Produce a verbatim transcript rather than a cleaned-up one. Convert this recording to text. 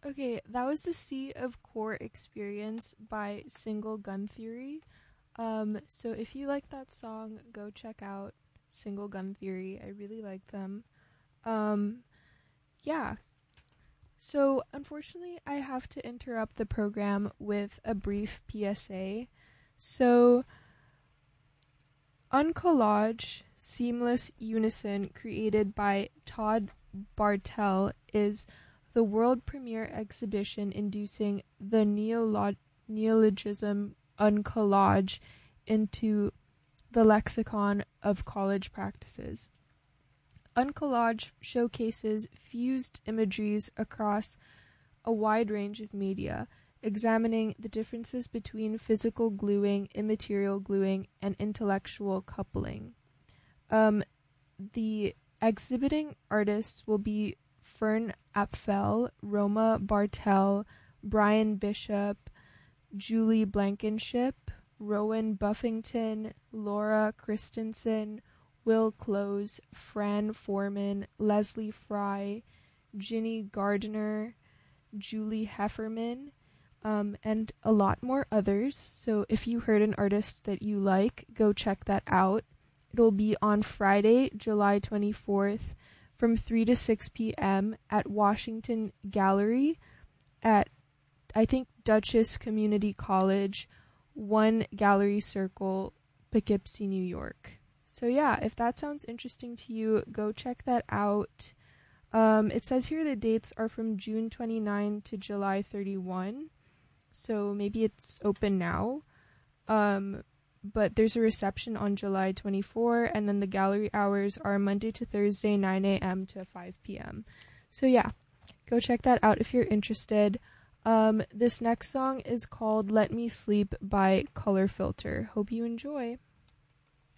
Okay, that was the Sea of Core Experience by Single Gun Theory. Um, so if you like that song, go check out Single Gun Theory. I really like them. Um, yeah. So unfortunately, I have to interrupt the program with a brief P S A. So, Uncollage Seamless Unison, created by Todd Bartel, is the world premiere exhibition inducing the neolo- neologism uncollage into the lexicon of college practices. Uncollage showcases fused imageries across a wide range of media, examining the differences between physical gluing, immaterial gluing, and intellectual coupling. Um, the exhibiting artists will be Fern Apfel, Roma Bartel, Brian Bishop, Julie Blankenship, Rowan Buffington, Laura Christensen, Will Close, Fran Foreman, Leslie Fry, Ginny Gardner, Julie Hefferman, um, and a lot more others. So if you heard an artist that you like, go check that out. It'll be on Friday, July twenty-fourth from three to six p.m. at Washington Gallery at, I think, Dutchess Community College, One Gallery Circle, Poughkeepsie, New York. So yeah, if that sounds interesting to you, go check that out. Um, it says here the dates are from June twenty-ninth to July thirty-first, so maybe it's open now. Um, but there's a reception on July twenty-fourth, and then the gallery hours are Monday to Thursday, nine a.m. to five p.m. So yeah, go check that out if you're interested. Um, this next song is called Let Me Sleep by Color Filter. Hope you enjoy.